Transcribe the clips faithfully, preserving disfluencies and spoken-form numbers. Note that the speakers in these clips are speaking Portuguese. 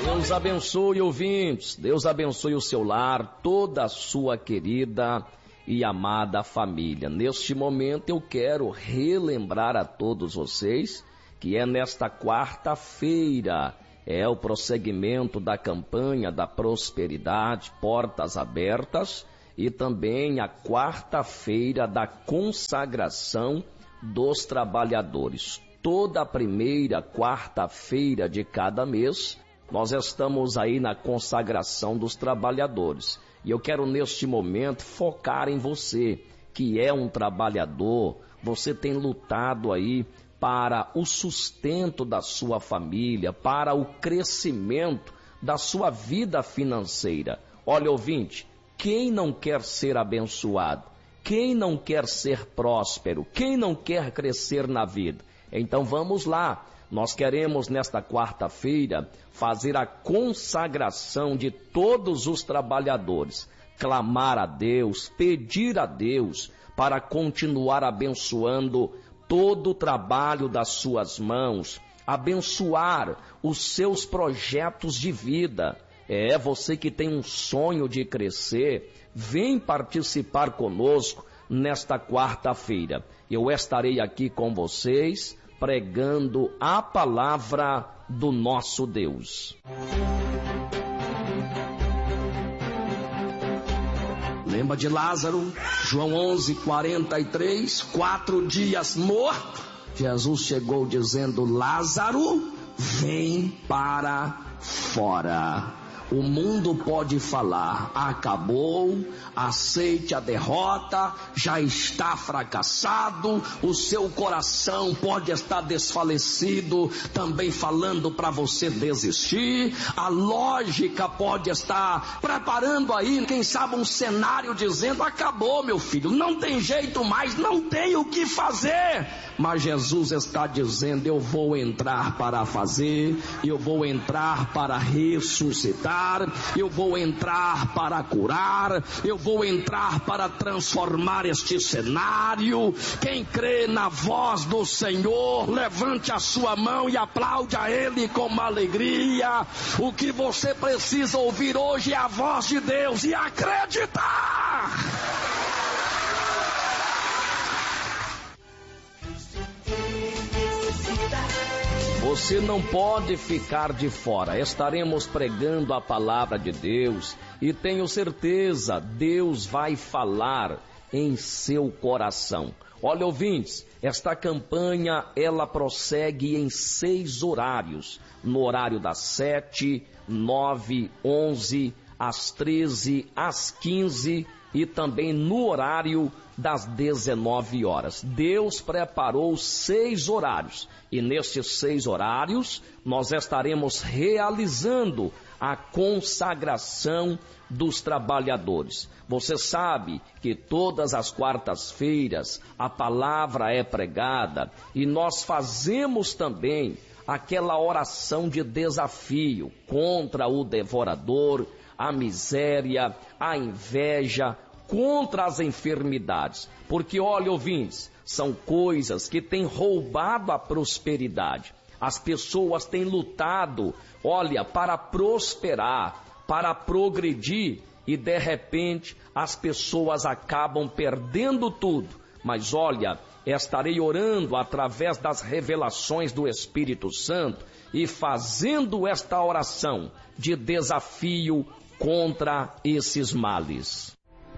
Deus abençoe, ouvintes. Deus abençoe o seu lar, toda a sua querida e amada família. Neste momento eu quero relembrar a todos vocês que é nesta quarta-feira, é o prosseguimento da campanha da prosperidade, portas abertas, e também a quarta-feira da consagração dos trabalhadores. Toda a primeira quarta-feira de cada mês, nós estamos aí na consagração dos trabalhadores. E eu quero neste momento focar em você, que é um trabalhador. Você tem lutado aí para o sustento da sua família, para o crescimento da sua vida financeira. Olha, ouvinte, quem não quer ser abençoado? Quem não quer ser próspero? Quem não quer crescer na vida? Então vamos lá. Nós queremos nesta quarta-feira fazer a consagração de todos os trabalhadores, clamar a Deus, pedir a Deus para continuar abençoando todo o trabalho das suas mãos, abençoar os seus projetos de vida. É, você que tem um sonho de crescer, vem participar conosco nesta quarta-feira. Eu estarei aqui com vocês, pregando a palavra do nosso Deus. Lembra de Lázaro? João onze, quarenta e três, quatro dias morto. Jesus chegou dizendo: Lázaro, vem para fora. O mundo pode falar, acabou, aceite a derrota, já está fracassado, o seu coração pode estar desfalecido, também falando para você desistir. A lógica pode estar preparando aí, quem sabe, um cenário dizendo: acabou, meu filho, não tem jeito mais, não tem o que fazer. Mas Jesus está dizendo: eu vou entrar para fazer, eu vou entrar para ressuscitar, eu vou entrar para curar, eu vou entrar para transformar este cenário. Quem crê na voz do Senhor, levante a sua mão e aplaude a Ele com uma alegria. O que você precisa ouvir hoje é a voz de Deus e acreditar. Você não pode ficar de fora. Estaremos pregando a palavra de Deus e tenho certeza, Deus vai falar em seu coração. Olha, ouvintes, esta campanha ela prossegue em seis horários. No horário das sete, nove, onze, às treze, às quinze e também no horário das dezenove horas. Deus preparou seis horários e nestes seis horários nós estaremos realizando a consagração dos trabalhadores. Você sabe que todas as quartas-feiras a palavra é pregada e nós fazemos também aquela oração de desafio contra o devorador, a miséria, a inveja, contra as enfermidades. Porque, olha, ouvintes, são coisas que têm roubado a prosperidade. As pessoas têm lutado, olha, para prosperar, para progredir, e de repente as pessoas acabam perdendo tudo. Mas olha, estarei orando através das revelações do Espírito Santo e fazendo esta oração de desafio contra esses males.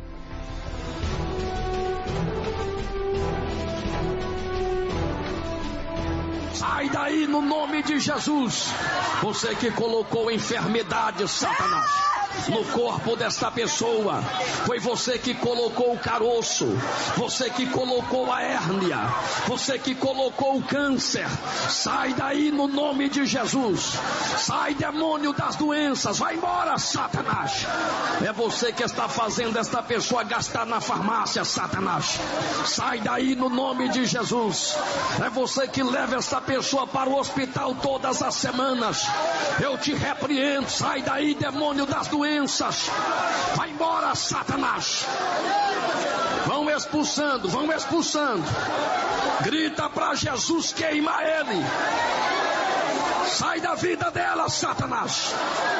Sai daí no nome de Jesus. Você que colocou enfermidade, Satanás, no corpo desta pessoa. Foi você que colocou o caroço, você que colocou a hérnia, você que colocou o câncer. Sai daí no nome de Jesus. Sai, demônio das doenças, vai embora, Satanás. É você que está fazendo esta pessoa gastar na farmácia, Satanás. Sai daí no nome de Jesus. É você que leva esta pessoa para o hospital todas as semanas. Eu te repreendo. Sai daí, demônio das doenças. Vai embora, Satanás. Vão expulsando, vão expulsando. Grita para Jesus, queima ele. Sai da vida dela, Satanás.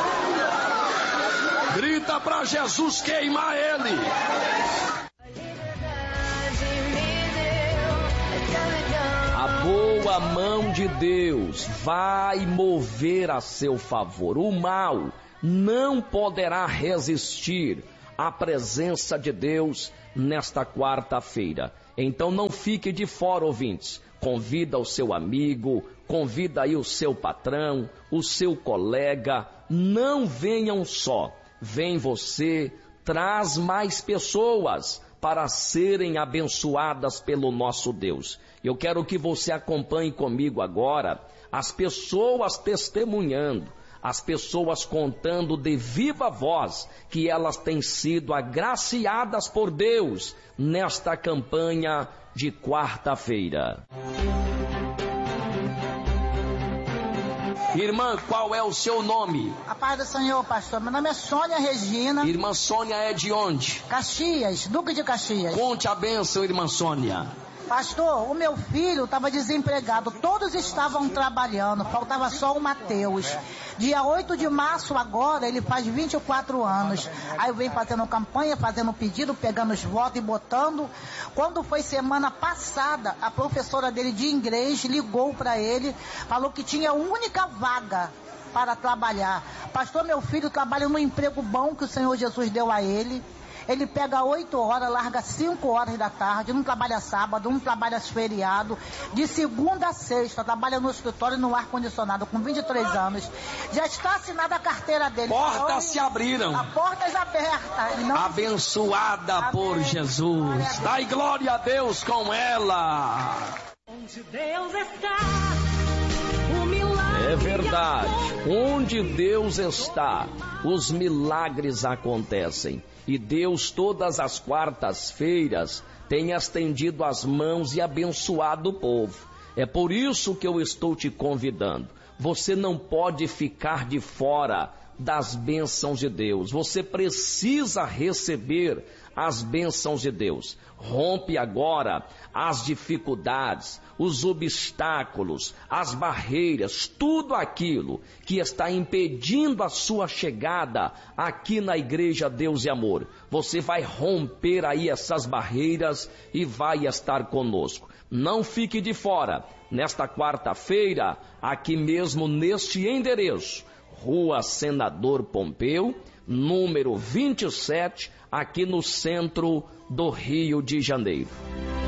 Grita para Jesus queimar ele. A boa mão de Deus vai mover a seu favor. O mal não poderá resistir à presença de Deus nesta quarta-feira. Então não fique de fora, ouvintes. Convida o seu amigo, convida aí o seu patrão, o seu colega. Não venham só. Vem você, traz mais pessoas para serem abençoadas pelo nosso Deus. Eu quero que você acompanhe comigo agora as pessoas testemunhando, as pessoas contando de viva voz que elas têm sido agraciadas por Deus nesta campanha de quarta-feira. Irmã, qual é o seu nome? A paz do Senhor, pastor. Meu nome é Sônia Regina. Irmã Sônia é de onde? Caxias, Duque de Caxias. Conte a bênção, irmã Sônia. Pastor, o meu filho estava desempregado, todos estavam trabalhando, faltava só o Mateus. Dia oito de março agora, ele faz vinte e quatro anos. Aí eu venho fazendo campanha, fazendo pedido, pegando os votos e botando. Quando foi semana passada, a professora dele de inglês ligou para ele, falou que tinha única vaga para trabalhar. Pastor, meu filho trabalha num emprego bom que o Senhor Jesus deu a ele. Ele pega oito horas, larga cinco horas da tarde, não trabalha sábado, não trabalha feriado, de segunda a sexta, trabalha no escritório no ar-condicionado, com vinte e três anos. Já está assinada a carteira dele. Portas então, se abriram. A portas abertas. Não... Abençoada Amém. Por Jesus. Dai glória a Deus com ela. Onde Deus está. É verdade, onde Deus está, os milagres acontecem. E Deus todas as quartas-feiras tem estendido as mãos e abençoado o povo. É por isso que eu estou te convidando. Você não pode ficar de fora das bênçãos de Deus. Você precisa receber as bênçãos de Deus. Rompe agora as dificuldades, os obstáculos, as barreiras, tudo aquilo que está impedindo a sua chegada aqui na Igreja Deus e Amor. Você vai romper aí essas barreiras e vai estar conosco. Não fique de fora. Nesta quarta-feira, aqui mesmo neste endereço, Rua Senador Pompeu, número vinte e sete, aqui no centro do Rio de Janeiro.